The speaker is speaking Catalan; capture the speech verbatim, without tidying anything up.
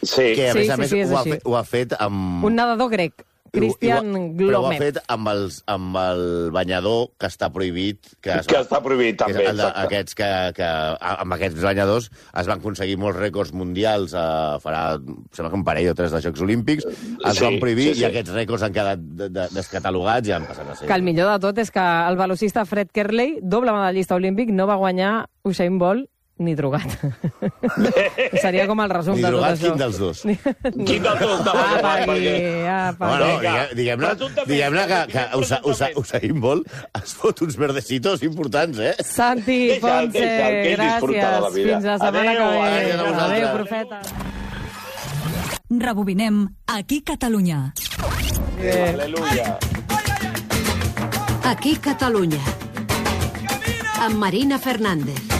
sí. que a Sí, més a sí, més sí, és ho, ha així. fet, ho ha fet amb... Un nedador grec, Christian Però ho ha Glomet. fet amb, els, amb el banyador que està prohibit. Que, es Que va- està prohibit, que és també, el de- exacte. Aquests que, que, amb aquests banyadors es van aconseguir molts rècords mundials, eh, farà, sembla que un parell o tres de Jocs Olímpics, es Sí, van prohibir sí, sí. i aquests rècords han quedat de, de, descatalogats i han passat a ser... Que el millor de tot és que el velocista Fred Kerley, doble medallista olímpic, no va guanyar Usain Bolt ni drogat. Seria com el resum Ni de tot drogat, això. quin dels dos? Quin dels dos estava Apa, drogat, aquí, perquè... apa. Bueno, Vinga, diguem- diguem-ne presumptament, diguem que, que Usa, Usa, presumptament. Usain Bolt es fot uns verdecitos importants, eh? Santi Deixa'l, Ponce, deixa'l, que ell disfruta de la gràcies. vida. Fins la setmana Adéu, que ve. adéu a vosaltres. Adéu, profeta. Rebobinem Aquí Catalunya. Aleluia. Aquí Catalunya. Amb Marina Fernández.